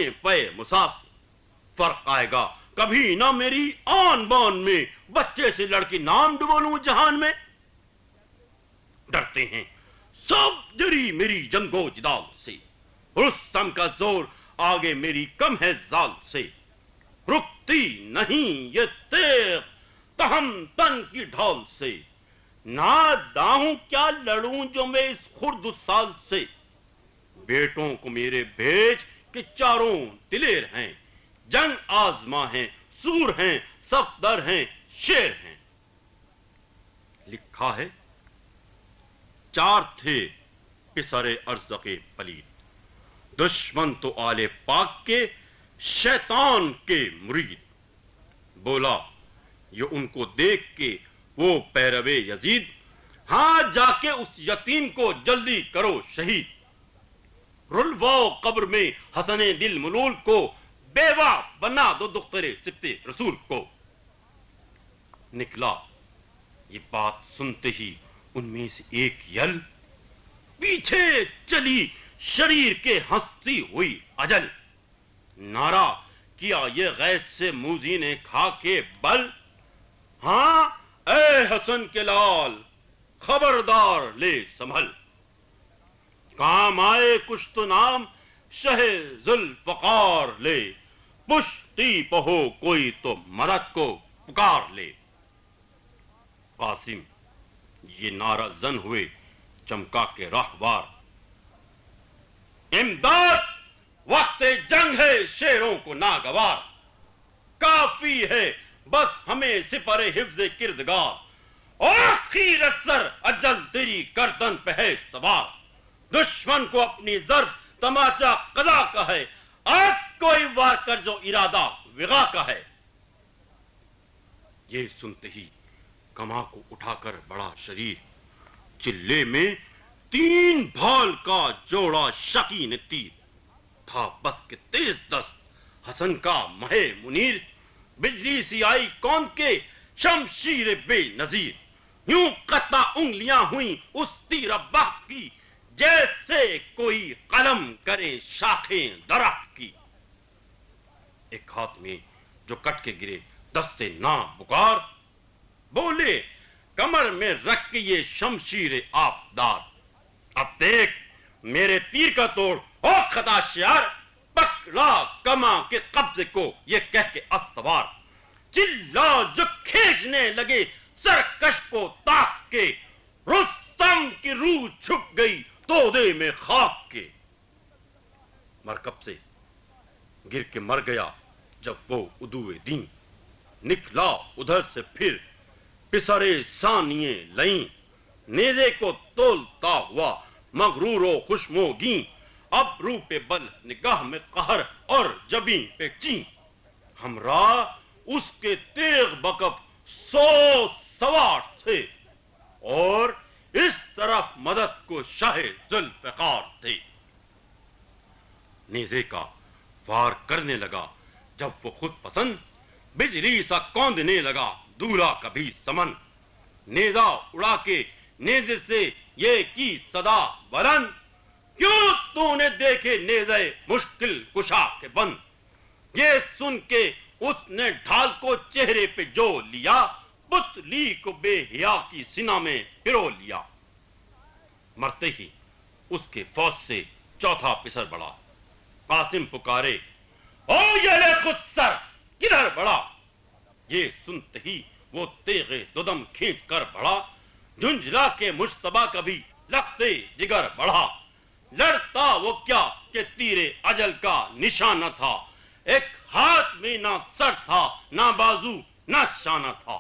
پے مسافر. فرق آئے گا کبھی نہ میری آن بان میں, بچے سے لڑکی نام ڈبولوں جہان میں. ڈرتے ہیں سب جری میری جنگو جدال سے, رستم کا زور آگے میری کم ہے زال سے. رکتی نہیں یہ تیغ تہم تن کی ڈھول سے, ناداں ہوں کیا لڑوں جو میں اس خرد سال سے. بیٹوں کو میرے بھیج کہ چاروں دلیر ہیں, جنگ آزما ہیں, سور ہیں, صفدر ہیں, شیر ہیں. لکھا ہے چار تھے پسر ارزق پلید, دشمن تو آل پاک کے, شیطان کے مرید. بولا یہ ان کو دیکھ کے وہ پیرو یزید, ہاں جا کے اس یتیم کو جلدی کرو شہید. رلوا قبر میں حسن دل ملول کو, بیوہ بنا دو دختر سبتے رسول کو. نکلا یہ بات سنتے ہی ان میں سے ایک یل, پیچھے چلی شریر کے ہنستی ہوئی اجل. نعرہ کیا یہ غیظ سے موذی نے کھا کے بل, ہاں اے حسن کے لال خبردار لے سنبھل. کام آئے کچھ تو نام شہ ذوالفقار لے, پشتی پہو کوئی تو مدد کو پکار لے. قاسم یہ نعرہ زن ہوئے چمکا کے راہوار, امداد وقت جنگ ہے شیروں کو ناگوار. کافی ہے بس ہمیں سپر حفظ کردگار, آخر اثر اجل تیری گردن پہ ہے سوار. دشمن کو اپنی ضرب تماچا قضا کا ہے, آج کوئی وار کر جو ارادہ وغا کا ہے. یہ سنتے ہی کما کو اٹھا کر بڑا شریر, چلے میں 3 بھال کا جوڑا شقین تیر تھا بس کے تیز دست حسن کا مہے منیر. بجلی سی آئی کون کے شمشیر بے نظیر, یوں قطع انگلیاں ہوئیں اس تیر بخت کی, جیسے کوئی قلم کرے شاخیں درخت کی. ایک ہاتھ میں جو کٹ کے گرے دستے نا بکار, بولے کمر میں رکھ کے یہ شمشیر آبدار. اب دیکھ میرے تیر کا توڑ او خطا شیار, پکڑا کما کے قبضے کو یہ کہہ کے استوار. چلا جو کھینچنے لگے سرکش کو تاک کے, رستم کی روح چھپ گئی تودے میں خاک کے. مرکب سے گر کے مر گیا جب وہ عدوِ دین, نکلا ادھر سے پھر پسرے ثانیے لئیں. نیزے کو تولتا ہوا مغرور و خوشموگیں, اب رو پہ بل نگاہ میں قہر اور جبیں پہ چین. ہمراہ اس کے تیغ بکف 100 سوار تھے, اور اس طرف مدد کو شاہ ذوالفقار تھے. نیزے کا وار کرنے لگا جب وہ خود پسند, بجلی سا کوندنے لگا دولہا کبھی سمن. نیزہ اڑا کے نیزے سے یہ کی صدا بلند, کیوں تو نے دیکھے نیزے مشکل کشا کے بند. یہ سن کے اس نے ڈھال کو چہرے پہ جو لیا, پتلی کو بے حیا کی سینہ میں پرو لیا. مرتے ہی اس کے فوج سے چوتھا پسر بڑھا. قاسم پکارے او یہ خود سر کدھر بڑھا. یہ سنتے ہی وہ تیغ ددم کھینچ کر بڑھا, جھنجھلا کے مجتبیٰ کا بھی لختے جگر بڑھا. لڑتا وہ کیا کہ تیر اجل کا نشانہ تھا, ایک ہاتھ میں نہ سر تھا نہ بازو نہ شانہ تھا.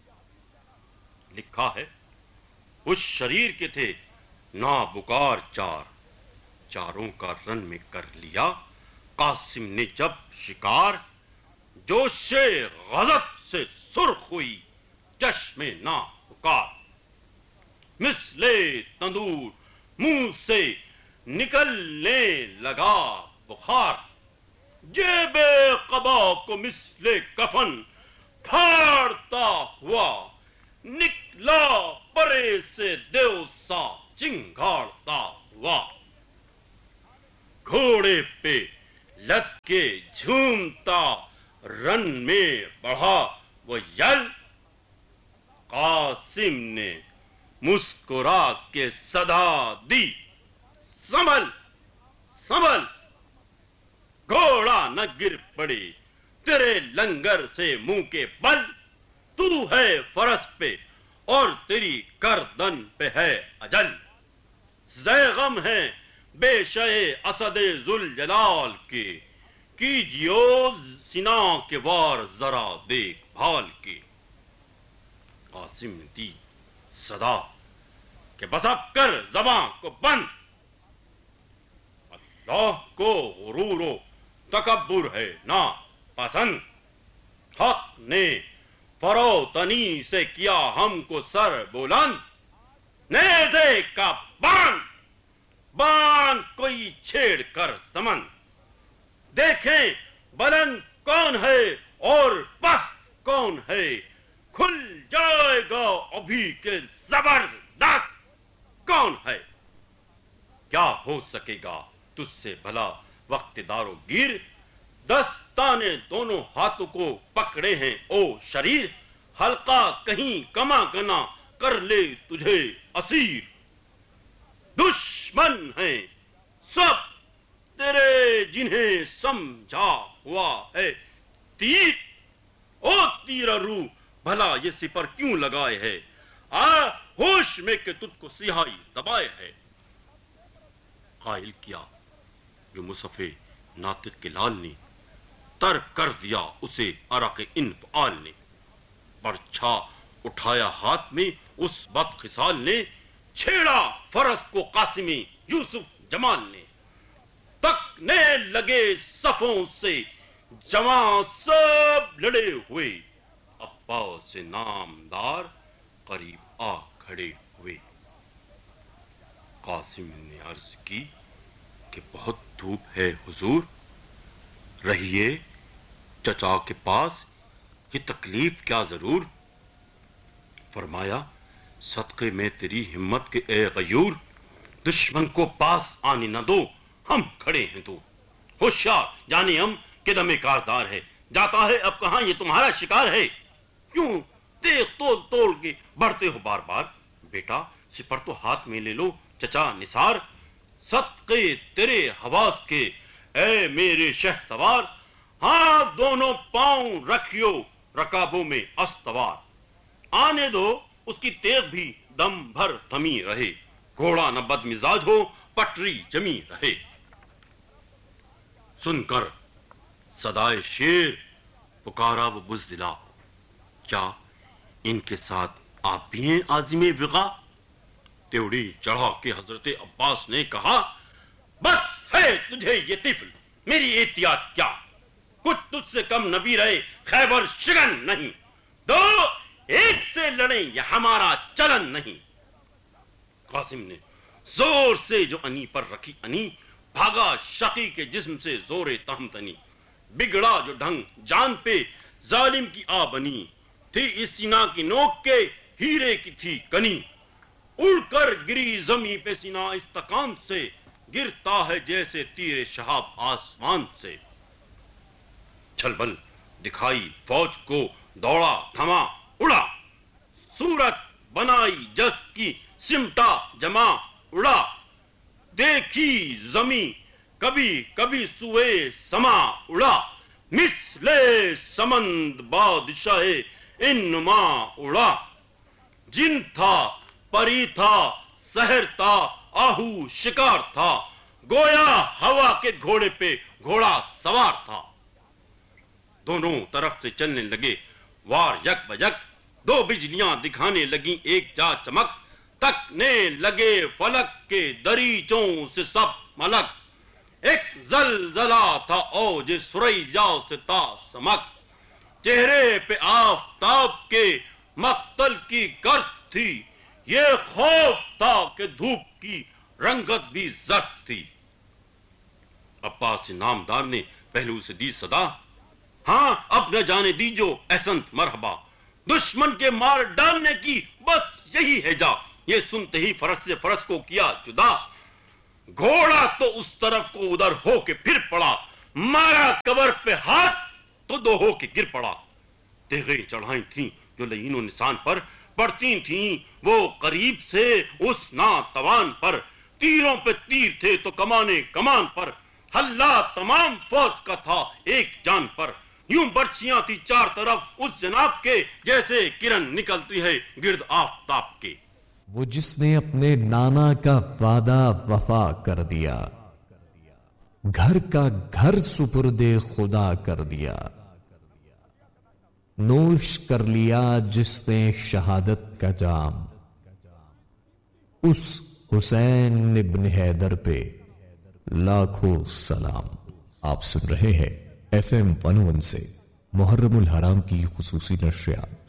لکھا ہے اس شریر کے تھے نابکار چار, چاروں کا رن میں کر لیا قاسم نے جب شکار. جوش غضب سے سرخ ہوئی چشم نابکار, مثل تندور منہ سے نکلنے لگا بخار. جیب قبا کو مثل کفن پھاڑتا ہوا نکلا پرے سے دیو سا چنگاڑتا ہوا. گھوڑے پہ लद के झूमता रन में बढ़ा वो यल। कासिम ने मुस्कुरा के सदा दी, संभल संभल, घोड़ा न गिर पड़े तेरे लंगर से मुंह के बल। तू है फरस पे और तेरी गर्दन पे है अजल। ज़ैग़म है बेशए असदे जुल जलाल के, कीजियो सिना के वार जरा देखभाल के। कासिम ने दी सदा कि बस अब कर ज़बां को बंद। अल्लाह को गुरूर तकब्बुर है ना पसंद। हक ने फरोतनी से किया हमको सर बुलंद। नेज़े का बान कोई छेड़ कर समन। देखें बुलंद कौन है और पस्त कौन है, खुल जाएगा अभी के जबरदस्त कौन है। क्या हो सकेगा तुझसे भला वक्तदारो गिर, दस्ताने दोनों हाथों को पकड़े हैं ओ शरीर। हल्का कहीं कमा गना कर ले तुझे असीर। दुश्मन हैं सब तेरे जिन्हें समझा हुआ है तीर। ओ तीररू भला ये सिपर क्यों लगाए है, आ होश में के तुझको सिहाई दबाए है। कायल किया जो मुसफ़े नातिक के लाल ने, तर्क कर दिया उसे अरक इन्फआल ने। बरछा उठाया हाथ में उस बदखिसाल ने, छेड़ा फरस को कासिमी यूसुफ जमाल ने। तकने लगे सफों से जवां सब लड़े हुए, अब्बास से नामदार करीब आ खड़े हुए। कासिम ने अर्ज की कि बहुत धूप है हुजूर, रहिए चचा के पास, ये तकलीफ क्या जरूर। फरमाया सदक़े में तेरी हिम्मत के ए गयूर, दुश्मन को पास आने न दो, हम खड़े हैं तो। होशियार यानी हम किदमे कारजार है, जाता है अब कहां ये तुम्हारा शिकार है। क्यों तेज तोल तोल के बढ़ते हो बार बार। बेटा सिपर तो हाथ में ले लो चचा निसार, सदक़े तेरे हवास के ए मेरे शह सवार। हाँ दोनों पांव रखियो रकाबों में अस्तवार, आने दो उसकी तेग भी दम भर थमी रहे। घोड़ा न बदमिजाज हो पटरी जमी रहे। सुनकर सदाए शेर पुकारा वो बुज़दिला, क्या इनके साथ आप भी हैं आज़िमे विगा। त्योड़ी चढ़ा के हजरत अब्बास ने कहा, बस है तुझे ये तिफल मेरी एहतियात क्या, कुछ तुझसे कम नबी रहे खैबर शिगन नहीं। दो एक से लड़े यह हमारा चलन नहीं। कासिम ने जोर से जो अनी पर रखी अनी, भागा शकी के जिस्म से जोरे तहमतनी। बिगड़ा जो ढंग जान पे जालिम की आ बनी, थी इस सीना की नोक के हीरे की थी कनी। उड़कर गिरी जमी पे सीना इस्तकाम से, गिरता है जैसे तीरे शहाब आसमान से। छलबल दिखाई फौज को, दौड़ा थमा उड़ा, सूरत बनाई जस की सिमटा जमा उड़ा। देखी जमी कभी कभी सुए समा उड़ा, मिसले समंद बादशाहे इन्मा उड़ा। जिन था परी था सहर था आहू शिकार था, गोया हवा के घोड़े पे घोड़ा सवार था। दोनों तरफ से चलने लगे वार यक बयक, दो बिजलियां दिखाने लगी एक जा चमक। तकने लगे फलक के दरीचों से सब मलक, एक जलजला था औज सुरैया से था समक। चेहरे पे आफताब के मक्तल की गर्द थी, ये खौफ था कि धूप की रंगत भी जर्द थी। अब्बास नामदार ने पहलू से दी सदा, हाँ अब न जाने दीजो एहसन मरहबा, दुश्मन के मार डालने की बस यही है जा। ये सुनते ही फरस से फरस को किया जुदा, घोड़ा तो उस तरफ को उधर हो के फिर पड़ा, مارا قبر پہ ہاتھ تو دو ہو کے گر پڑا. تیغیں چڑھائی تھیں جو لعین و نسان پر پڑتی تھیں وہ قریب سے اس ناتوان پر. تیروں پہ تیر تھے تو کمانے کمان پر. حلہ تمام فوج کا تھا ایک جان پر. یوں برچیاں تھی چار طرف اس جناب کے جیسے کرن نکلتی ہے گرد آفتاب کے. وہ جس نے اپنے نانا کا وعدہ وفا کر دیا، گھر کا گھر سپرد خدا کر دیا. نوش کر لیا جس نے شہادت کا جام، اس حسین ابن حیدر پہ لاکھوں سلام. آپ سن رہے ہیں FM 101 سے محرم الحرام کی خصوصی نشریات.